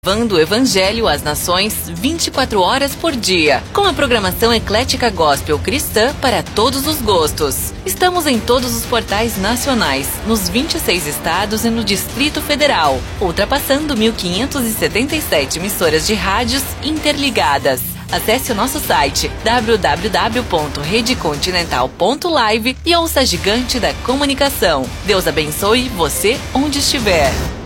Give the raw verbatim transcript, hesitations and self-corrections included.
Levando o Evangelho às nações vinte e quatro horas por dia, com a programação eclética gospel cristã para todos os gostos. Estamos em todos os portais nacionais, nos vinte e seis estados e no Distrito Federal, ultrapassando mil quinhentas e setenta e sete emissoras de rádios interligadas. Acesse o nosso site w w w ponto rede continental ponto live e ouça a gigante da comunicação. Deus abençoe você onde estiver.